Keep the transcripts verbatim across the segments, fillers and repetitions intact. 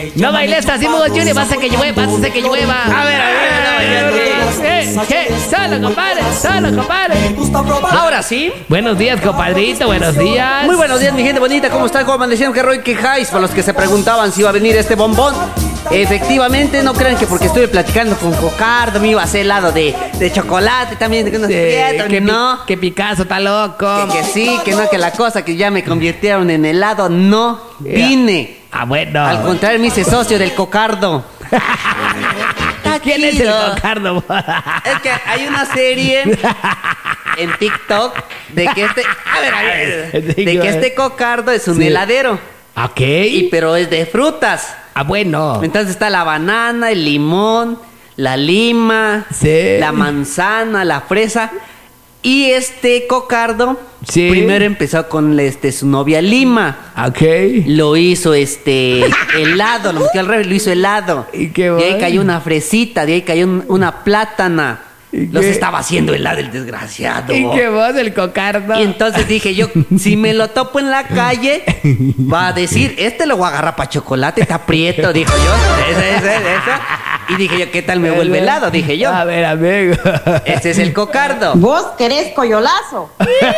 No bailes así, Mudo Junior, vas a que llueva, vas a que llueva. A ver, a ver, ¿Qué? ¿Qué? Solo, compadre, solo, compadre. Ahora sí. Buenos días, compadrito, buenos días. Muy buenos días, mi gente bonita, ¿cómo están? ¿Cómo amanecieron? ¿Qué rollo? ¿Qué highs? Para los que se preguntaban si iba a venir este bombón. Efectivamente, no crean que porque estuve platicando con Cocardo me iba a hacer helado de, de chocolate también, de unos Sí, prietos, que, no. pi- que Picasso está loco. Que, que sí, que no, que la cosa que ya me convirtieron en helado, no vine. Ah, bueno. Al contrario, me hice socio del Cocardo. ¿Quién es el chido. Cocardo? Es que hay una serie en TikTok de que este, a ver, a ver, de que este Cocardo es un Sí. heladero, Ok. y pero es de frutas. Ah, bueno. Entonces está la banana, el limón, la lima, Sí. la manzana, la fresa. Y este Cocardo Sí. primero empezó con este su novia Lima. Ok. Lo hizo este helado, lo metió al revés, lo hizo helado. Y qué de ahí bueno. cayó una fresita, de ahí cayó un- una plátana. ¿Y Los qué? estaba haciendo helado el desgraciado. ¿Y qué vos, el Cocardo? Y entonces dije yo, si me lo topo en la calle, va a decir, este lo voy a agarrar para chocolate, está prieto, dijo yo. Ese, ese, ese. Y dije yo, ¿qué tal me vuelve helado? Dije yo. A ver, amigo. Este es el Cocardo. Vos querés coyolazo.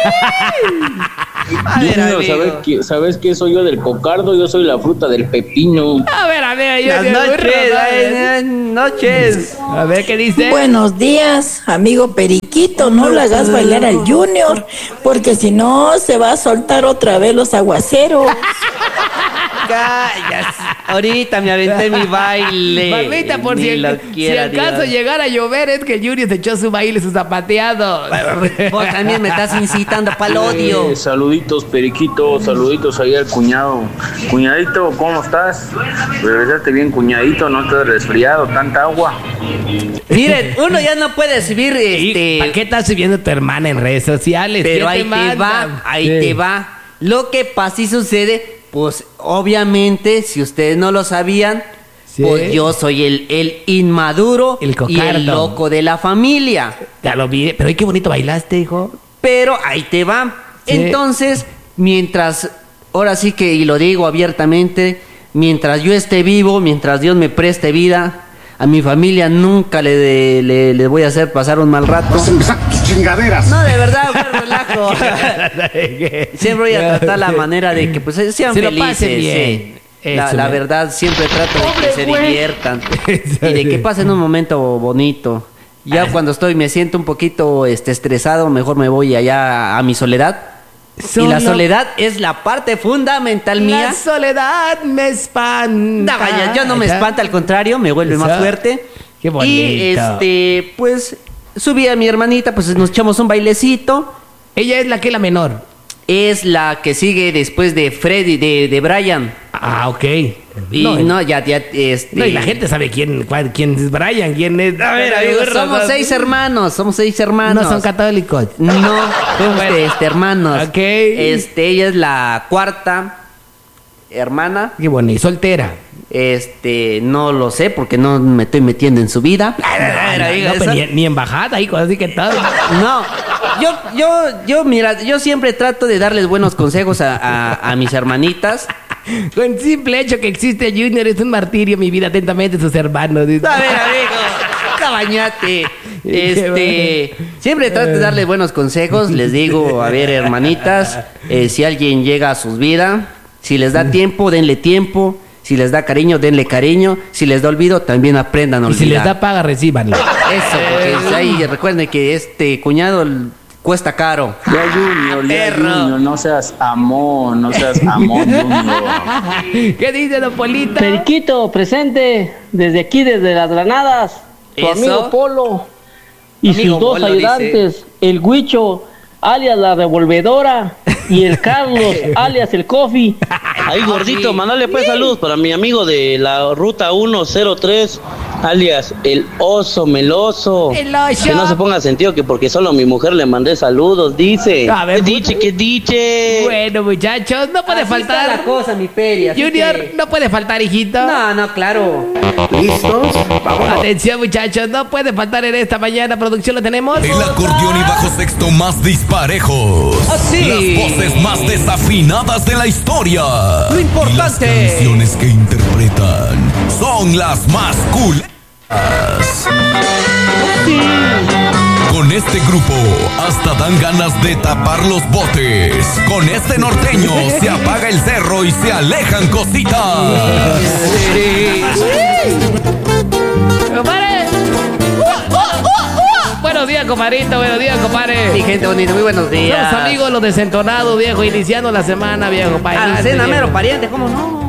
A ver, Junior, amigo. ¿sabes qué, ¿sabes qué soy yo del cocardo? Yo soy la fruta del pepino. A ver, amigo. Yo Las yo- noches, burro, ay, ¿sabes? ay, noches. A ver, ¿qué dice? Buenos días, amigo Periquito, no le hagas bailar al Junior, porque si no se va a soltar otra vez los aguaceros. Callas. Ahorita me aventé mi baile. Mamita, por Ni si, lo si quiera acaso Dios. llegara a llover, es que el Junior se echó su baile, sus zapateados. Vos también me estás incitando para el odio. Eh, saluditos, Periquito, saluditos ahí al cuñado. Cuñadito, ¿cómo estás? Regresaste bien, cuñadito, no estás resfriado, tanta agua. Miren, uno ya no puede subir este. ¿Para qué estás subiendo a tu hermana en redes sociales? Pero ¿Qué ahí te mandan? va, ahí Sí. te va. Lo que pasa y sucede, pues obviamente, si ustedes no lo sabían, Sí. pues yo soy el, el inmaduro El y Cocardo. el loco de la familia. Ya lo vi, pero ay, qué bonito bailaste, hijo. Pero ahí te va. Sí. Entonces, mientras, ahora sí que, y lo digo abiertamente, mientras yo esté vivo, mientras Dios me preste vida, a mi familia nunca le, le, le voy a hacer pasar un mal rato. Chingaderas. No, de verdad, fue relajo. Siempre voy a tratar la manera de que pues sean Se lo felices. pasen bien. Sí. La, Eso, la man. verdad, siempre trato de que se diviertan y de que pasen un momento bonito. Ya Ah. cuando estoy, me siento un poquito este, estresado, mejor me voy allá a mi soledad. Y la Solo- soledad es la parte fundamental mía. La soledad me espanta. No, vaya, yo no me espanta, al contrario, me vuelve más Eso. fuerte. Qué bonito. Y este, pues, subí a mi hermanita, pues nos echamos un bailecito. Ella es la que es la menor. Es la que sigue después de Freddy, de, de Brian. Ah, ok. Y no, ya, ya, este... no, y la gente sabe quién, cuál- quién es Brian, quién es. A ver, amigos, somos seis hermanos, somos seis hermanos. No son católicos. No, somos Bueno. este, este, hermanos. Ok. Este, ella es la cuarta hermana. Qué bonito. Soltera. Este, no lo sé porque no me estoy metiendo en su vida. No, no, pues, ni, ni embajada, hijo, así que todo. No, yo, yo, yo, mira, yo siempre trato de darles buenos consejos a, a, a mis hermanitas. Con el simple hecho que existe Junior es un martirio, mi vida, atentamente sus hermanos. A ver, amigo, ya bañate. Este, siempre trato de darles buenos consejos. Les digo, a ver, hermanitas, eh, si alguien llega a sus vidas, si les da tiempo, denle tiempo. Si les da cariño, denle cariño. Si les da olvido, también aprendan a Y olvidar. si les da paga, recíbanlo. Eso, porque ahí recuerden que este cuñado l- cuesta caro. Ya, Junior, ya, Perro. Junior, no seas amón, no seas amón, Junior. ¿Qué dice Don Polito? Periquito, presente, desde aquí, desde las Granadas, tu Eso. amigo Polo y Amigo sus dos Polo, ayudantes, el Huicho, alias la revolvedora, y el Carlos, alias el Coffee. Ahí, gordito, mandale pues saludos para mi amigo de la ruta uno cero tres, alias el oso meloso. El oso. Que no se ponga sentido que porque solo a mi mujer le mandé saludos, dice. A ver, ¿Qué dice? ¿Qué dice? Bueno, muchachos, no puede Así faltar. está la cosa, mi Peri. así Junior, que- no puede faltar, hijito. No, no, claro. ¿Listos? Vamos. Atención, muchachos, no puede faltar en esta mañana. Producción, lo tenemos. El acordeón y bajo sexto más disparejos. Así. Las voces más desafinadas de la historia. Lo importante. Y las canciones que interpretan son las más cool. Con este grupo hasta dan ganas de tapar los botes. Con este norteño se apaga el cerro y se alejan cositas. ¡Compadre! Buenos días, compadrito. Buenos días, compadre. Sí, gente bonita, muy buenos días. Los amigos, los desentonados, viejo. Iniciando la semana, viejo. Pa' adelante, Alcena, viejo. mero pariente, ¿cómo no?